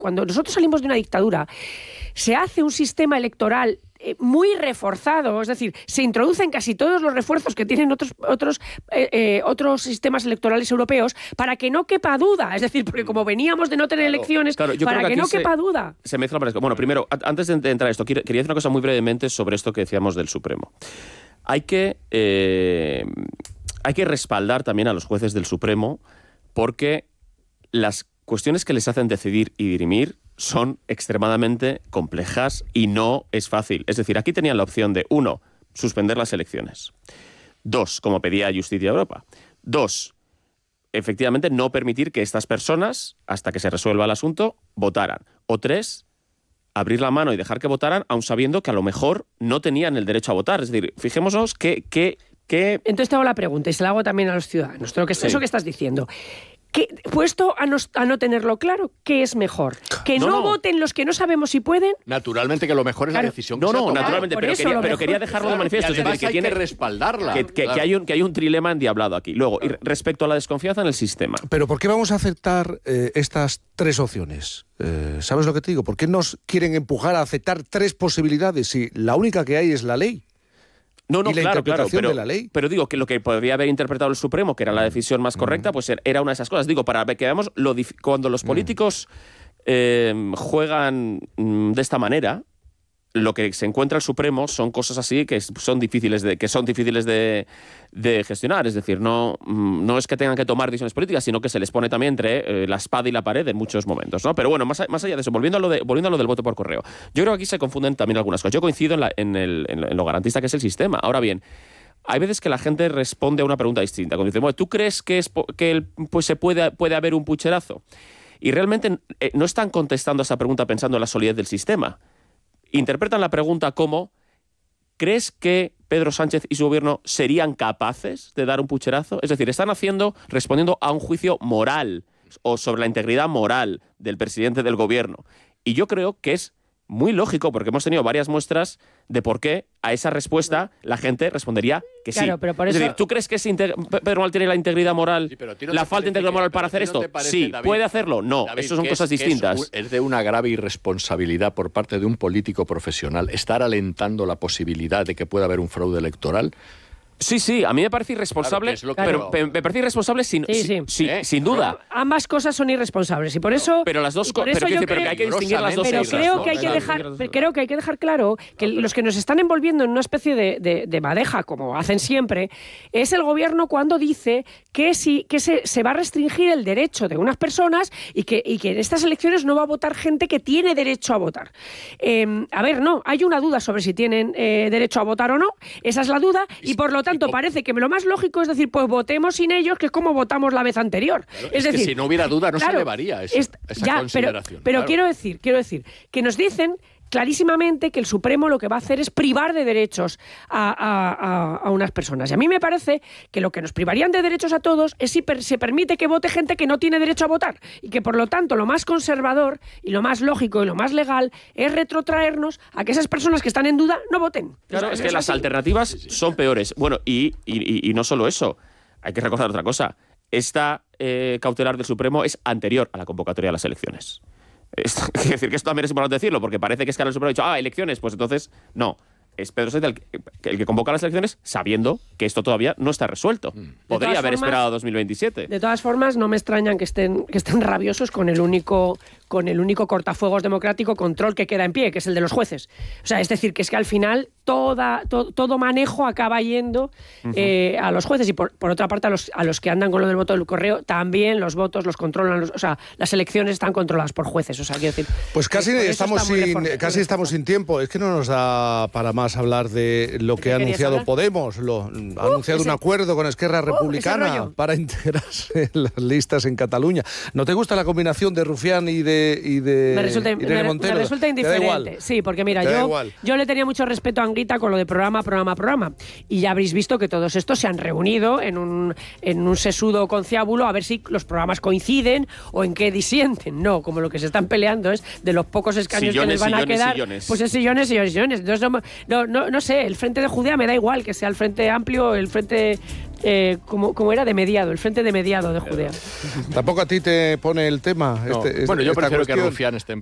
cuando nosotros salimos de una dictadura, se hace un sistema electoral muy reforzado, es decir, se introducen casi todos los refuerzos que tienen otros sistemas electorales europeos para que no quepa duda, es decir, porque como veníamos de no tener elecciones, para que no quepa duda. Se mezclan varias cosas. Bueno, primero, antes de entrar a esto, quería decir una cosa muy brevemente sobre esto que decíamos del Supremo. Hay que respaldar también a los jueces del Supremo porque las cuestiones que les hacen decidir y dirimir son extremadamente complejas y no es fácil. Es decir, aquí tenían la opción de, 1, suspender las elecciones. 2, como pedía Justicia Europa. 2, efectivamente no permitir que estas personas, hasta que se resuelva el asunto, votaran. O 3, abrir la mano y dejar que votaran, aun sabiendo que a lo mejor no tenían el derecho a votar. Es decir, fijémonos que... Entonces te hago la pregunta y se la hago también a los ciudadanos. Eso que estás diciendo. Puesto a no tenerlo claro, ¿qué es mejor? ¿Que no voten los que no sabemos si pueden? Naturalmente que lo mejor es la decisión que se No, ha naturalmente, pero quería dejarlo de manifiesto. Y además hay que respaldarla. Que hay un trilema endiablado aquí. Luego, respecto a la desconfianza en el sistema. Pero ¿por qué vamos a aceptar estas 3 opciones? ¿Sabes lo que te digo? ¿Por qué nos quieren empujar a aceptar 3 posibilidades si la única que hay es la ley? No, claro, de la ley. Pero digo que lo que podría haber interpretado el Supremo, que era la decisión más correcta, pues era una de esas cosas. Digo, para que veamos cuando los políticos juegan de esta manera, lo que se encuentra el Supremo son cosas así que son difíciles de gestionar. Es decir, no es que tengan que tomar decisiones políticas, sino que se les pone también entre la espada y la pared en muchos momentos, ¿no? Pero bueno, más allá de eso, volviendo a lo del voto por correo, yo creo que aquí se confunden también algunas cosas. Yo coincido en lo garantista que es el sistema. Ahora bien, hay veces que la gente responde a una pregunta distinta. Cuando dice, bueno, ¿tú crees que puede haber un pucherazo? Y realmente no están contestando a esa pregunta pensando en la solidez del sistema. Interpretan la pregunta como, ¿crees que Pedro Sánchez y su gobierno serían capaces de dar un pucherazo? Es decir, están respondiendo a un juicio moral o sobre la integridad moral del presidente del gobierno. Y yo creo que es muy lógico, porque hemos tenido varias muestras de por qué a esa respuesta la gente respondería que sí. Claro, pero por eso... Es decir, ¿tú crees que Pedro Mal tiene la integridad moral, la falta de integridad moral para hacer esto? Sí. David, ¿Puede hacerlo? No. David, eso son cosas distintas. Es de una grave irresponsabilidad por parte de un político profesional estar alentando la posibilidad de que pueda haber un fraude electoral. Sí, a mí me parece irresponsable, pero me parece irresponsable sin duda. Ambas cosas son irresponsables y por eso... Pero las dos cosas, pero que hay que distinguir las dos cosas. Creo que hay que dejar claro que los que nos están envolviendo en una especie de madeja, como hacen siempre, es el gobierno cuando dice que se va a restringir el derecho de unas personas y que en estas elecciones no va a votar gente que tiene derecho a votar. No, hay una duda sobre si tienen derecho a votar o no, esa es la duda, y por lo tanto parece que lo más lógico es decir, pues votemos sin ellos, que es como votamos la vez anterior. Claro, es decir, que si no hubiera duda no se elevaría esa consideración. Pero quiero decir que nos dicen clarísimamente que el Supremo lo que va a hacer es privar de derechos a unas personas. Y a mí me parece que lo que nos privarían de derechos a todos es si se permite que vote gente que no tiene derecho a votar. Y que, por lo tanto, lo más conservador y lo más lógico y lo más legal es retrotraernos a que esas personas que están en duda no voten. Claro, es que las alternativas son peores. Bueno, y no solo eso. Hay que recordar otra cosa. Esta cautelar del Supremo es anterior a la convocatoria de las elecciones. Es decir, que esto también es importante decirlo, porque parece que es que ahora el Supremo ha dicho, elecciones, pues entonces, no. Es Pedro Sánchez el que convoca las elecciones sabiendo que esto todavía no está resuelto. Podría haber esperado a 2027. De todas formas, no me extrañan que estén rabiosos con el único cortafuegos democrático control que queda en pie, que es el de los jueces. O sea, es decir, que es que al final todo manejo acaba yendo a los jueces y por otra parte a los que andan con lo del voto del correo, también los votos los controlan, las elecciones están controladas por jueces. O sea, quiero decir... Pues casi estamos sin tiempo. Es que no nos da para más hablar de lo que ha anunciado Podemos. Ha anunciado un acuerdo con Esquerra Republicana para integrarse en las listas en Cataluña. ¿No te gusta la combinación de Rufián y de Irene Montero? Me resulta indiferente. Sí, porque mira, yo le tenía mucho respeto a Anguita ahorita con lo de programa. Y ya habréis visto que todos estos se han reunido en un sesudo conciliábulo a ver si los programas coinciden o en qué disienten. No, como lo que se están peleando es de los pocos escaños que les van a quedar. Pues es sillones. Entonces, no sé, el Frente de Judea me da igual que sea el Frente Amplio, el Frente... como era de mediado, el Frente de Mediado de Judea. ¿Tampoco a ti te pone el tema? No. Bueno, yo prefiero que Rufián esté